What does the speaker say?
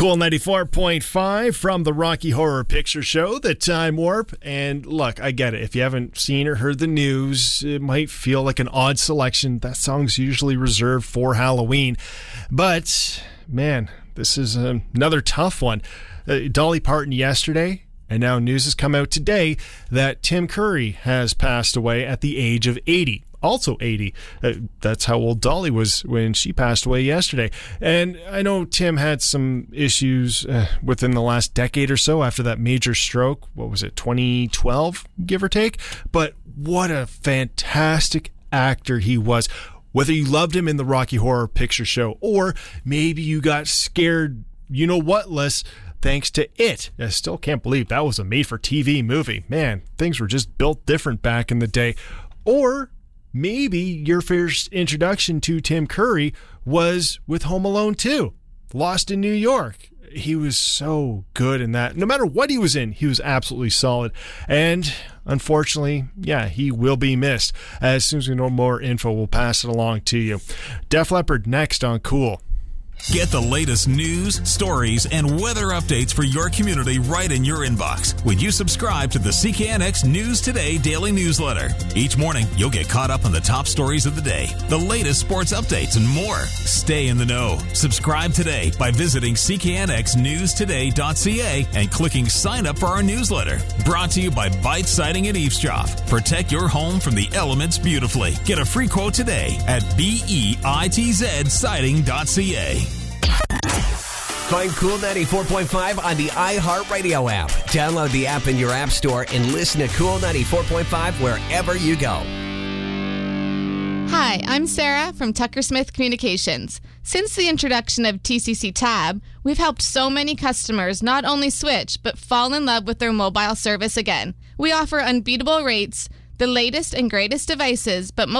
Cool 94.5 from the Rocky Horror Picture Show, The Time Warp. And look, I get it. If you haven't seen or heard the news, it might feel like an odd selection. That song's usually reserved for Halloween. But, man, this is another tough one. Dolly Parton yesterday, and now news has come out today that Tim Curry has passed away at the age of 80. Also 80. That's how old Dolly was when she passed away yesterday. And I know Tim had some issues within the last decade or so after that major stroke. What was it, 2012, give or take? But what a fantastic actor he was. Whether you loved him in the Rocky Horror Picture Show or maybe you got scared, you know what, less thanks to It. I still can't believe that was a made-for-TV movie. Man, things were just built different back in the day. Or maybe your first introduction to Tim Curry was with Home Alone 2, Lost in New York. He was so good in that. No matter what he was in, he was absolutely solid. And unfortunately, yeah, he will be missed. As soon as we know more info, we'll pass it along to you. Def Leppard next on Cool. Get the latest news, stories, and weather updates for your community right in your inbox when you subscribe to the CKNX News Today daily newsletter. Each morning, you'll get caught up on the top stories of the day, the latest sports updates, and more. Stay in the know. Subscribe today by visiting cknxnewstoday.ca and clicking sign up for our newsletter. Brought to you by Bite Siding and Eavesdrop. Protect your home from the elements beautifully. Get a free quote today at BEITZsiding.ca. Find Cool 94.5 on the iHeartRadio app. Download the app in your app store and listen to Cool 94.5 wherever you go. Hi, I'm Sarah from Tucker Smith Communications. Since the introduction of TCC Tab, we've helped so many customers not only switch, but fall in love with their mobile service again. We offer unbeatable rates, the latest and greatest devices, but most